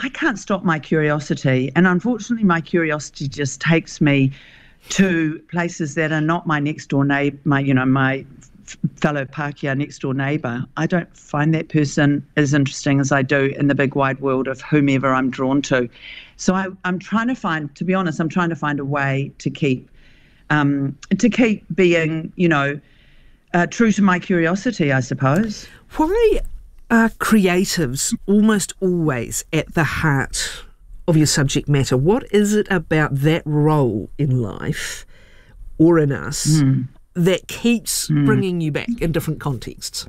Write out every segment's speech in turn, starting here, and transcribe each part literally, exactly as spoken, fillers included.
I can't stop my curiosity. And unfortunately, my curiosity just takes me to places that are not my next door neighbour, my, you know, my fellow Pākehā next door neighbour. I don't find that person as interesting as I do in the big wide world of whomever I'm drawn to. So I, I'm trying to find, to be honest, I'm trying to find a way to keep, um, to keep being, you know, uh, true to my curiosity, I suppose. Why are creatives almost always at the heart of your subject matter? What is it about that role in life or in us mm. that keeps mm. bringing you back in different contexts?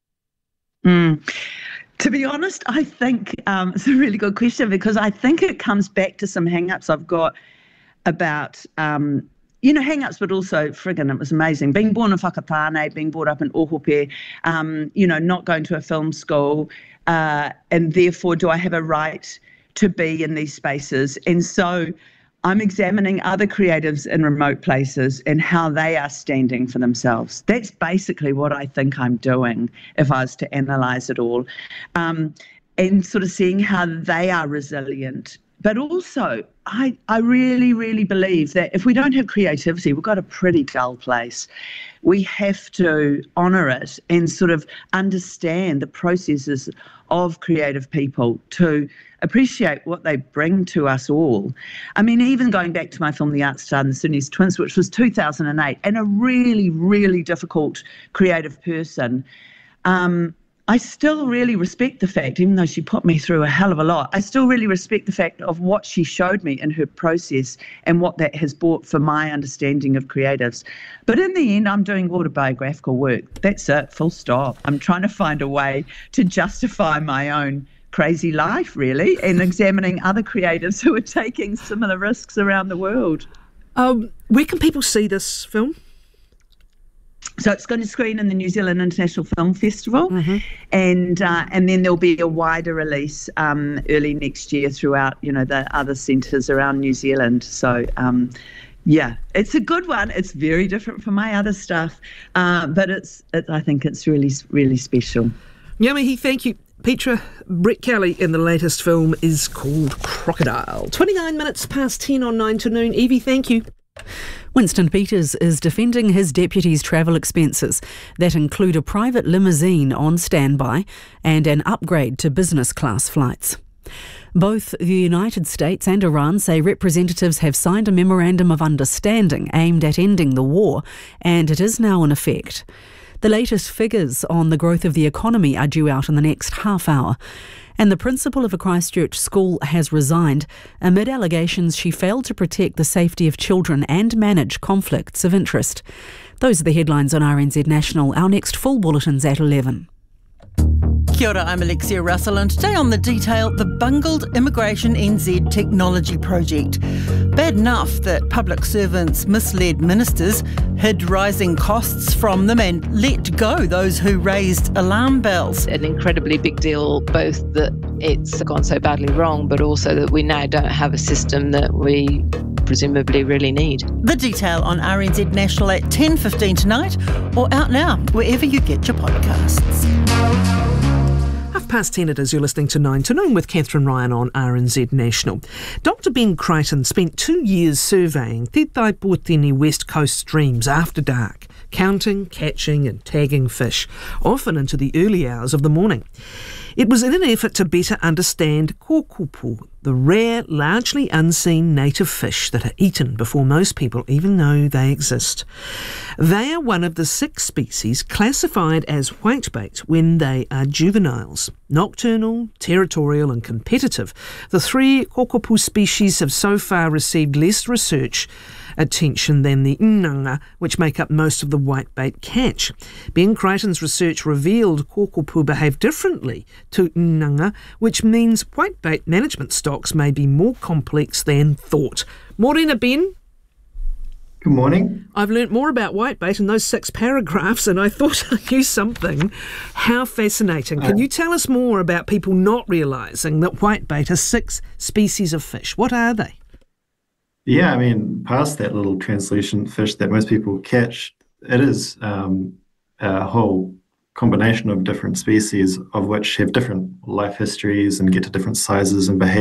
Mm. To be honest, I think um, it's a really good question, because I think it comes back to some hang-ups I've got about, um, you know, hang-ups, but also, friggin', it was amazing. Being born in Whakapāne, being brought up in Ohope, um, you know, not going to a film school, uh, and therefore do I have a right to be in these spaces? And so I'm examining other creatives in remote places and how they are standing for themselves. That's basically what I think I'm doing if I was to analyse it all, um, and sort of seeing how they are resilient. But also, I, I really, really believe that if we don't have creativity, we've got a pretty dull place. We have to honour it and sort of understand the processes of creative people to appreciate what they bring to us all. I mean, even going back to my film, The Art Star and the Sudanese Twins, which was two thousand eight, and a really, really difficult creative person, um, I still really respect the fact, even though she put me through a hell of a lot, I still really respect the fact of what she showed me in her process and what that has brought for my understanding of creatives. But in the end, I'm doing autobiographical work. That's it, full stop. I'm trying to find a way to justify my own crazy life, really, and examining other creatives who are taking similar risks around the world. Um, where can people see this film? So it's going to screen in the New Zealand International Film Festival, mm-hmm. and uh, and then there'll be a wider release um, early next year throughout, you know, the other centres around New Zealand. So, um, yeah, it's a good one. It's very different from my other stuff, uh, but it's it, I think it's really, really special. Ngā mihi, thank you. Petra Brett Kelly in the latest film is called Crocodile. twenty-nine minutes past ten on nine to noon. Evie, thank you. Winston Peters is defending his deputy's travel expenses that include a private limousine on standby and an upgrade to business class flights. Both the United States and Iran say representatives have signed a memorandum of understanding aimed at ending the war, and it is now in effect. The latest figures on the growth of the economy are due out in the next half hour. And the principal of a Christchurch school has resigned amid allegations she failed to protect the safety of children and manage conflicts of interest. Those are the headlines on R N Z National. Our next full bulletin's at eleven. Kia ora, I'm Alexia Russell, and today on The Detail, the bungled Immigration N Z technology project. Bad enough that public servants misled ministers, hid rising costs from them and let go those who raised alarm bells. An incredibly big deal, both that it's gone so badly wrong, but also that we now don't have a system that we presumably really need. The Detail on R N Z National at ten fifteen tonight, or out now, wherever you get your podcasts. Half past ten it is, you're listening to nine to noon with Catherine Ryan on R N Z National. Doctor Ben Crichton spent two years surveying Te Tai Pōtini West Coast streams after dark, counting, catching and tagging fish, often into the early hours of the morning. It was in an effort to better understand kōkupu, the rare, largely unseen native fish that are eaten before most people even know they exist. They are one of the six species classified as whitebait when they are juveniles. Nocturnal, territorial and competitive, the three kōkupu species have so far received less research attention than the inanga, which make up most of the whitebait catch. Ben Crichton's research revealed kōkupu behave differently to inanga, which means whitebait management stocks may be more complex than thought. Morena, Ben. Good morning. I've learnt more about whitebait in those six paragraphs, and I thought I knew something. How fascinating. Can you tell us more about people not realising that whitebait are six species of fish? What are they? Yeah, I mean, past that little translucent fish that most people catch, it is um, a whole combination of different species of which have different life histories and get to different sizes and behavior.